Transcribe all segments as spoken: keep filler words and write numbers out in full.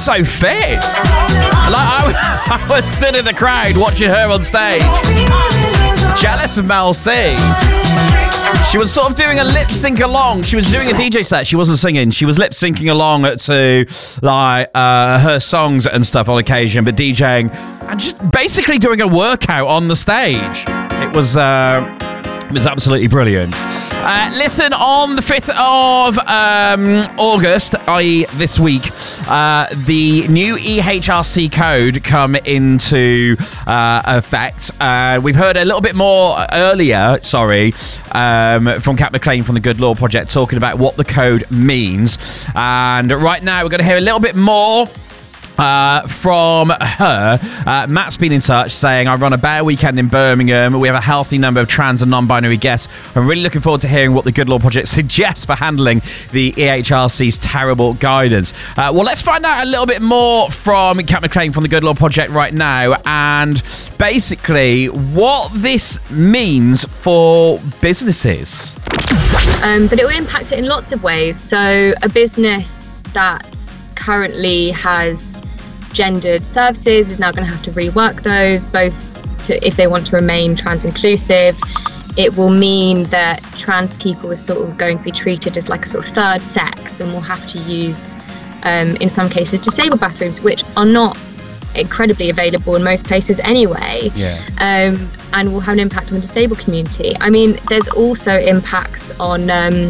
so fit. Like I, I was stood in the crowd watching her on stage. Jealous of Mel C. She was sort of doing a lip sync along. She was doing a D J set. She wasn't singing. She was lip syncing along to like uh, her songs and stuff on occasion, but DJing and just basically doing a workout on the stage. It was. Uh, It was absolutely brilliant. Uh, listen, on the fifth of um, August, that is this week, uh, the new E H R C code come into uh, effect. Uh, we've heard a little bit more earlier, sorry, um, from Kat McLean from the Good Law Project talking about what the code means. And right now, we're going to hear a little bit more Uh, from her. Uh, Matt's been in touch saying, I run a bear weekend in Birmingham. We have a healthy number of trans and non-binary guests. I'm really looking forward to hearing what the Good Law Project suggests for handling the E H R C's terrible guidance. Uh, well, let's find out a little bit more from Kat McLean from the Good Law Project right now, and basically what this means for businesses. Um, but it will impact it in lots of ways. So a business that currently has gendered services is now going to have to rework those, both to, if they want to remain trans inclusive. It will mean that trans people are sort of going to be treated as like a sort of third sex, and will have to use, um, in some cases, disabled bathrooms, which are not incredibly available in most places anyway. Yeah. Um, and will have an impact on the disabled community. I mean, there's also impacts on um,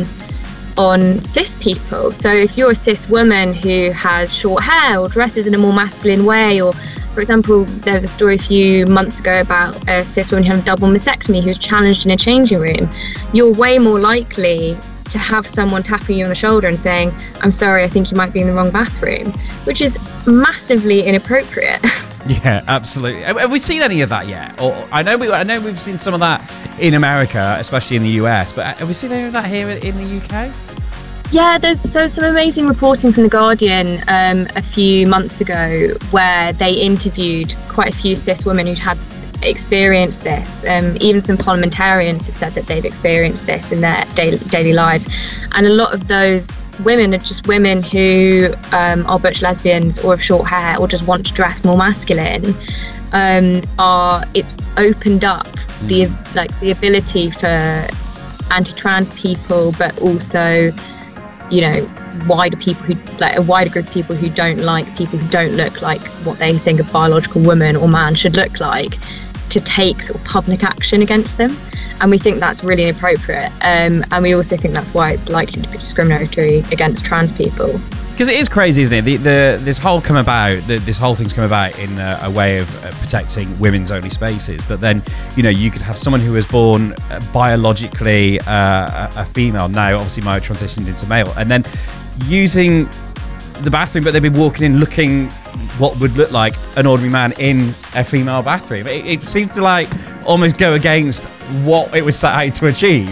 on cis people. So if you're a cis woman who has short hair or dresses in a more masculine way, or for example, there was a story a few months ago about a cis woman who had a double mastectomy who was challenged in a changing room, you're way more likely to have someone tapping you on the shoulder and saying, I'm sorry, I think you might be in the wrong bathroom, which is massively inappropriate. Yeah, absolutely. Have we seen any of that yet? Or I know we, I know we've seen some of that in America, especially in the U S, but have we seen any of that here in the U K? Yeah, there's there's some amazing reporting from The Guardian um, a few months ago where they interviewed quite a few cis women who'd had experienced this. Um, even some parliamentarians have said that they've experienced this in their daily, daily lives. And a lot of those women are just women who um, are butch lesbians or have short hair or just want to dress more masculine. Um, are it's opened up the like the ability for anti-trans people, but also, you know, wider people who like a wider group of people who don't like people who don't look like what they think a biological woman or man should look like, to take sort of public action against them. And we think that's really inappropriate. Um, and we also think that's why it's likely to be discriminatory against trans people. Because it is crazy, isn't it? The, the this whole come about, the, this whole thing's come about in a, a way of uh, protecting women's only spaces. But then, you know, you could have someone who was born uh, biologically uh, a, a female, now obviously might have transitioned into male, and then using the bathroom, but they'd be walking in looking what would look like an ordinary man in a female bathroom. It, it seems to like almost go against what it was set out to achieve.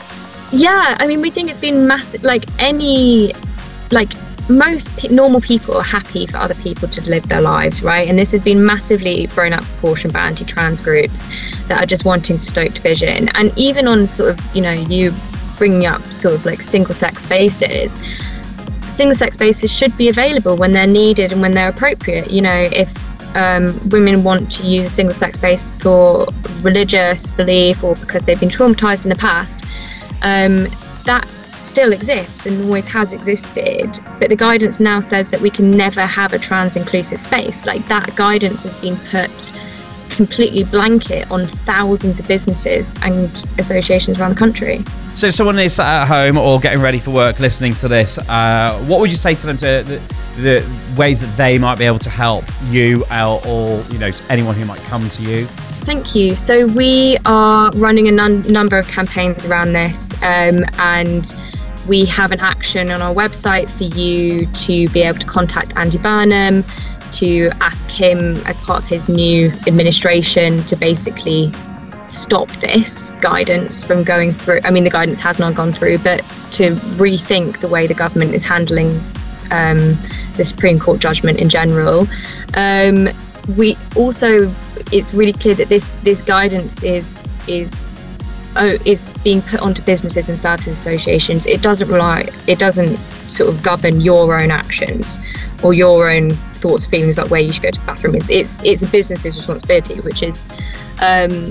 Yeah, I mean, we think it's been massive. Like any, like most pe- normal people are happy for other people to live their lives, right? And this has been massively thrown out of proportion by anti-trans groups that are just wanting to stoke division. And even on sort of, you know, you bringing up sort of like single-sex spaces, single-sex spaces should be available when they're needed and when they're appropriate. You know, if um, women want to use a single-sex space for religious belief or because they've been traumatized in the past, um, that still exists and always has existed. But the guidance now says that we can never have a trans inclusive space. Like, that guidance has been put completely blanket on thousands of businesses and associations around the country. So if someone is sat at home or getting ready for work listening to this, uh, what would you say to them to the, the ways that they might be able to help you or, or you know, anyone who might come to you? Thank you. So we are running a nun- number of campaigns around this, um, and we have an action on our website for you to be able to contact Andy Burnham, to ask him as part of his new administration to basically stop this guidance from going through. I mean, the guidance has not gone through, but to rethink the way the government is handling um, the Supreme Court judgment in general. Um, we also, it's really clear that this this guidance is is oh, is being put onto businesses and services associations. It doesn't rely, it doesn't sort of govern your own actions. or your own thoughts, feelings about where you should go to the bathroom. It's it's it's a business's responsibility, which is um,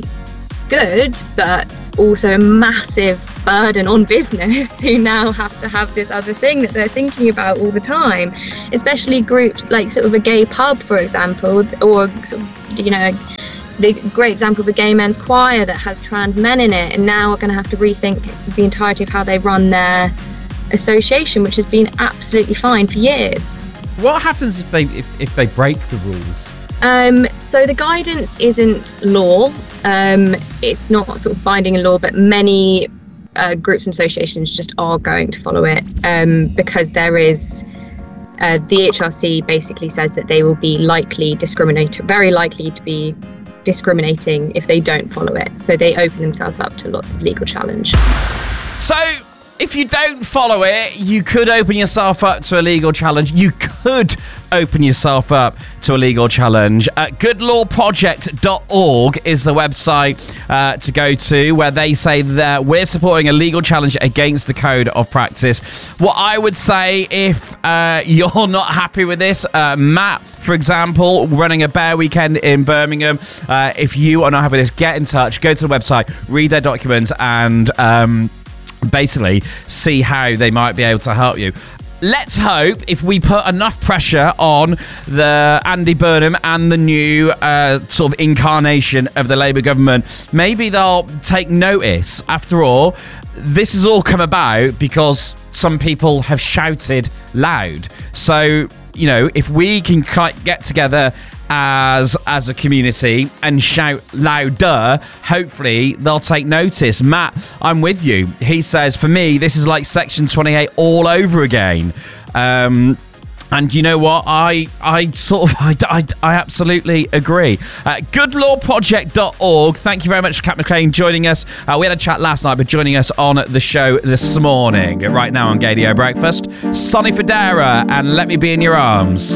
good, but also a massive burden on business who now have to have this other thing that they're thinking about all the time. Especially groups like sort of a gay pub, for example, or sort of, you know, the great example of a gay men's choir that has trans men in it, and now are going to have to rethink the entirety of how they run their association, which has been absolutely fine for years. What happens if they if, if they break the rules? Um, so the guidance isn't law. Um, it's not sort of binding in law, but many uh, groups and associations just are going to follow it um, because there is uh, the H R C basically says that they will be likely discriminate, very likely to be discriminating if they don't follow it. So they open themselves up to lots of legal challenge. So if you don't follow it, you could open yourself up to a legal challenge. You could open yourself up to a legal challenge. Uh, good law project dot org is the website uh, to go to, where they say that we're supporting a legal challenge against the code of practice. What I would say, if uh, you're not happy with this, uh, Matt, for example, running a bear weekend in Birmingham, uh, if you are not happy with this, get in touch, go to the website, read their documents, and um, basically see how they might be able to help you. Let's hope if we put enough pressure on the Andy Burnham and the new uh, sort of incarnation of the Labour government, maybe they'll take notice. After all, this has all come about because some people have shouted loud. So, you know, if we can get together as as a community and shout louder, hopefully they'll take notice. Matt, I'm with you. He says, for me, this is like Section twenty-eight all over again. Um, and you know what? I I sort of, I, I, I absolutely agree. Uh, good law project dot org. Thank you very much, Kat McLean, joining us. Uh, we had a chat last night, but joining us on the show this morning. Right now on Gaydio Breakfast, Sonny Fodera and Let Me Be in Your Arms.